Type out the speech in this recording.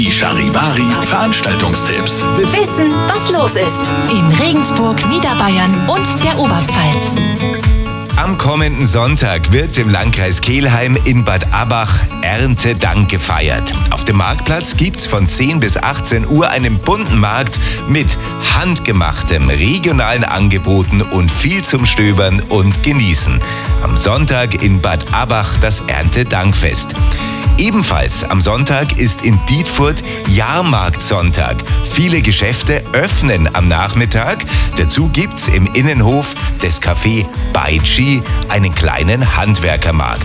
Die Charivari Veranstaltungstipps. Wissen, was los ist in Regensburg, Niederbayern und der Oberpfalz. Am kommenden Sonntag wird im Landkreis Kelheim in Bad Abach Erntedank gefeiert. Auf dem Marktplatz gibt's von 10 bis 18 Uhr einen bunten Markt mit handgemachtem, regionalen Angeboten und viel zum Stöbern und Genießen. Am Sonntag in Bad Abach das Erntedankfest. Ebenfalls am Sonntag ist in Dietfurt Jahrmarktsonntag. Viele Geschäfte öffnen am Nachmittag. Dazu gibt's im Innenhof des Café Baichi einen kleinen Handwerkermarkt.